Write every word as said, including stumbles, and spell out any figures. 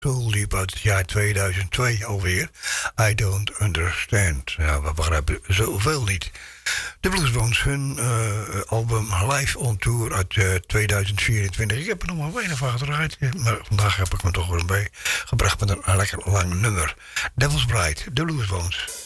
Soul liep uit het jaar tweeduizend twee alweer. I Don't Understand. Ja, we begrijpen zoveel niet. De Bluesbones, hun uh, album Live on Tour uit uh, tweeduizend vierentwintig. Ik heb er nog maar weinig van gedraaid, maar vandaag heb ik me toch weer bij gebracht met een lekker lang nummer. Devil's Bride, de Bluesbones.